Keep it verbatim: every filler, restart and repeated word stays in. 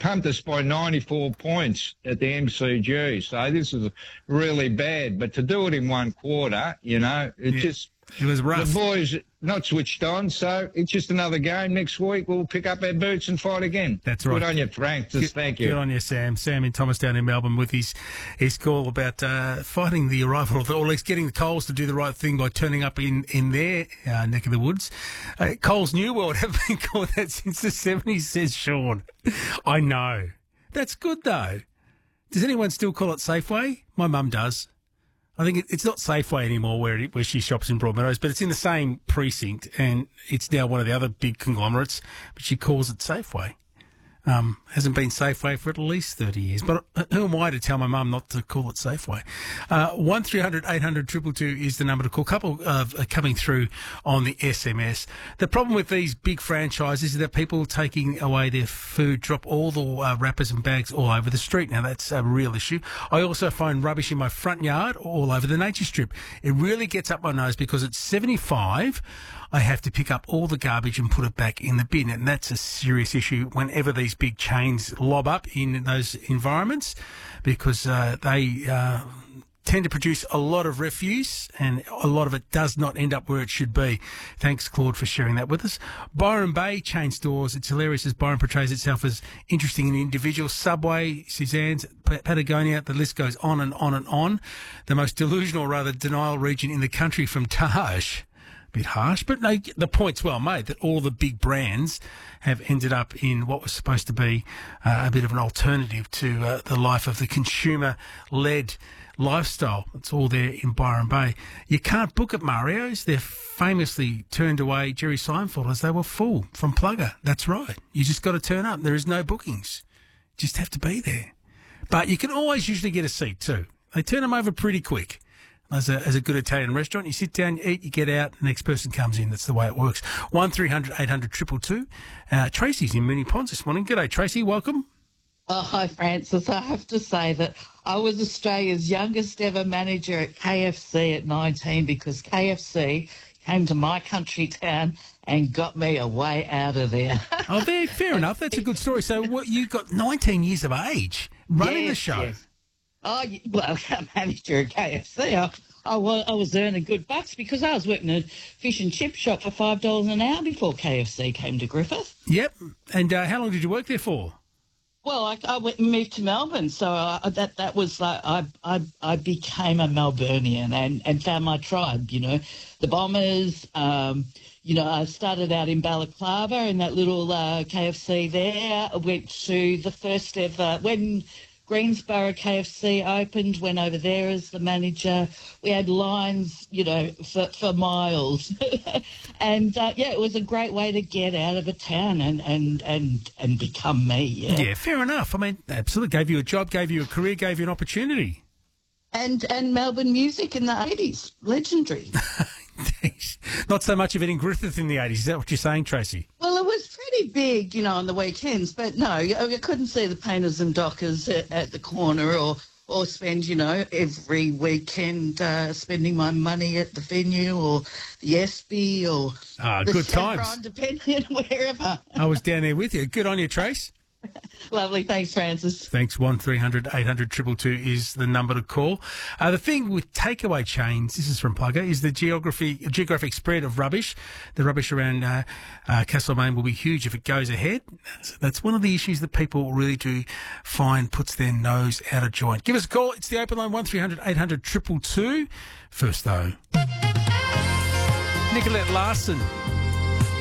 pumped us by ninety-four points at the M C G. So this is really bad. But to do it in one quarter, you know, it yeah. just... It was rough. The boys not switched on, so it's just another game. Next week we'll pick up our boots and fight again. That's right. Good on you, Frank. Just good, thank you. Good on you, Sam. Sam in Thomastown in Melbourne with his his call about uh, fighting the arrival of, the, or at least getting the Coles to do the right thing by turning up in, in their uh, neck of the woods. Uh, Coles New World have been called that since the seventies, says Sean. I know. That's good, though. Does anyone still call it Safeway? My mum does. I think it, it's not Safeway anymore where it, where she shops in Broadmeadows, but it's in the same precinct, and it's now one of the other big conglomerates, but she calls it Safeway. Um, hasn't been Safeway for at least thirty years. But who am I to tell my mum not to call it Safeway? Uh, one three hundred eight hundred two two two is the number to call. Couple of uh, coming through on the S M S. The problem with these big franchises is that people taking away their food drop all the uh, wrappers and bags all over the street. Now, that's a real issue. I also find rubbish in my front yard all over the nature strip. It really gets up my nose because at seventy-five, I have to pick up all the garbage and put it back in the bin. And that's a serious issue whenever these big chains lob up in those environments, because uh, they uh, tend to produce a lot of refuse and a lot of it does not end up where it should be. Thanks, Claude, for sharing that with us. Byron Bay chain stores. It's hilarious as Byron portrays itself as interesting and individual. Subway, Suzanne's, Patagonia, the list goes on and on and on. The most delusional, rather denial region in the country from Taj. Bit harsh, but no, the point's well made that all the big brands have ended up in what was supposed to be uh, a bit of an alternative to uh, the life of the consumer-led lifestyle. It's all there in Byron Bay. You can't book at Mario's. They're famously turned away Jerry Seinfeld as they were full from Plugger. That's right. You just got to turn up. There is no bookings. You just have to be there. But you can always usually get a seat too. They turn them over pretty quick. As a, as a good Italian restaurant, you sit down, you eat, you get out, the next person comes in. That's the way it works. one three hundred eight hundred two two two. Uh, Tracy's in Moonee Ponds this morning. G'day, Tracy. Welcome. Oh, hi, Francis. I have to say that I was Australia's youngest ever manager at K F C at nineteen because K F C came to my country town and got me a way out of there. Oh, very fair enough. That's a good story. So what, you got nineteen years of age running yes, the show. Yes. Oh, well, manager at K F C, I, I, was, I was earning good bucks because I was working at a fish and chip shop for five dollars an hour before K F C came to Griffith. Yep. And uh, how long did you work there for? Well, I, I went and moved to Melbourne, so I, that that was like I I I became a Melburnian and, and found my tribe. You know, the Bombers. Um, you know, I started out in Balaclava in that little uh, K F C there. I went to the first ever when Greensboro K F C opened, went over there as the manager. We had lines, you know, for, for miles. and, uh, yeah, it was a great way to get out of a town and, and, and, and become me, yeah. Yeah, fair enough. I mean, absolutely. Gave you a job, gave you a career, gave you an opportunity. And, and Melbourne music in the eighties, legendary. Not so much of it in Griffith in the eighties. Is that what you're saying, Tracy? Well, it was pretty big, you know, on the weekends. But no, I couldn't see the Painters and Dockers at, at the corner or or spend, you know, every weekend uh, spending my money at the venue or the Espy or ah, the good Chevron, times. depending on wherever. I was down there with you. Good on you, Trace. Lovely. Thanks, Francis. Thanks. one three hundred eight hundred two two two is the number to call. Uh, the thing with takeaway chains, this is from Plugger, is the geography, geographic spread of rubbish. The rubbish around uh, uh, Castlemaine will be huge if it goes ahead. So that's one of the issues that people really do find puts their nose out of joint. Give us a call. It's the open line, one three hundred eight hundred two two two. First, though, Nicolette Larson